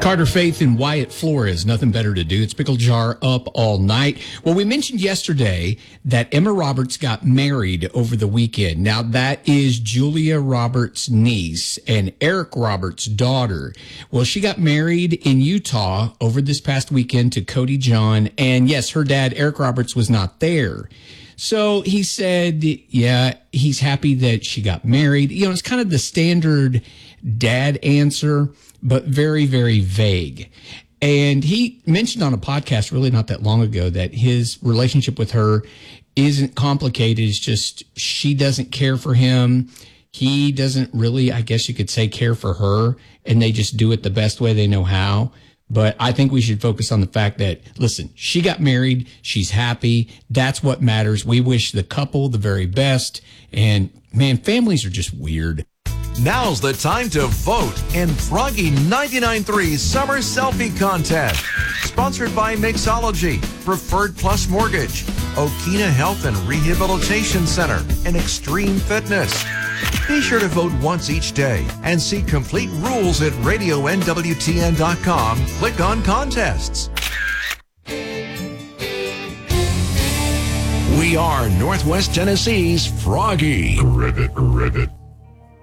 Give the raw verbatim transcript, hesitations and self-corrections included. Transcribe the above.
Carter Faith and Wyatt Flores, nothing better to do. It's Pickle Jar up all night. Well, we mentioned yesterday that Emma Roberts got married over the weekend. Now, that is Julia Roberts' niece and Eric Roberts' daughter. Well, she got married in Utah over this past weekend to Cody John. And yes, her dad, Eric Roberts, was not there. So he said, yeah, he's happy that she got married. You know, it's kind of the standard dad answer, but very, very vague. And he mentioned on a podcast really not that long ago that his relationship with her isn't complicated. It's just she doesn't care for him. He doesn't really, I guess you could say, care for her. And they just do it the best way they know how. But I think we should focus on the fact that, listen, she got married. She's happy. That's what matters. We wish the couple the very best. And, man, families are just weird. Now's the time to vote in Froggy ninety-nine point three's Summer Selfie Contest. Sponsored by Mixology, Preferred Plus Mortgage, Okina Health and Rehabilitation Center, and Extreme Fitness. Be sure to vote once each day and see complete rules at radio N W T N dot com. Click on Contests. We are Northwest Tennessee's Froggy. Ribbit, ribbit.